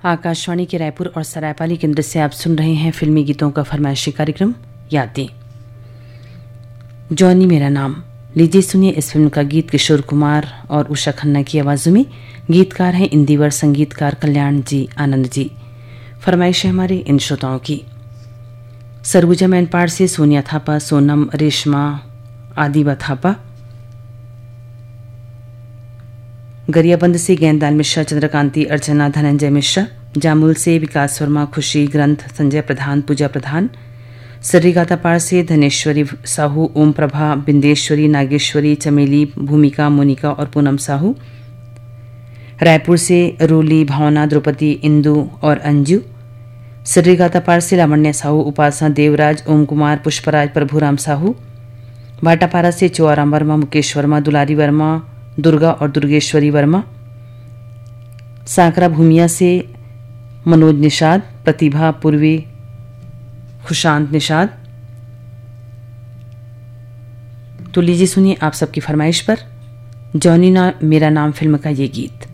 आकाशवाणी के रायपुर और सरायपाली केंद्र से आप सुन रहे हैं फिल्मी गीतों का फरमाइशी कार्यक्रम यादें। जॉनी मेरा नाम, लीजिए सुनिए इस फिल्म का गीत किशोर कुमार और उषा खन्ना की आवाज़ों में। गीतकार हैं इंदिवर, संगीतकार कल्याण जी आनंद जी। फरमाइश है हमारे इन श्रोताओं की। सरगुजा मैनपाड़ से सोनिया थापा, सोनम, रेशमा, आदिवा थापा। गरियाबंद से गेंदाल मिश्रा, चंद्रकांति, अर्चना, धनंजय मिश्रा। जामुल से विकास वर्मा, खुशी, ग्रंथ, संजय प्रधान, पूजा प्रधान। सर्रीगातापाड़ से धनेश्वरी साहू, ओम प्रभा, बिंदेश्वरी, नागेश्वरी, चमेली, भूमिका, मोनिका और पूनम साहू। रायपुर से रूली, भावना, द्रौपदी, इंदु और अंजू। सर्रीगातापाड़ से लावण्य साहू, उपासना, देवराज, ओम कुमार, पुष्पराज, प्रभुराम साहू। भाटापारा से चौआराम वर्मा, मुकेश वर्मा, दुलारी वर्मा, दुर्गा और दुर्गेश्वरी वर्मा। सांकरा भूमिया से मनोज निषाद, प्रतिभा, पूर्वी, खुशांत निषाद। तो लीजिए सुनिए आप सबकी फरमाइश पर जॉनी मेरा नाम फिल्म का ये गीत।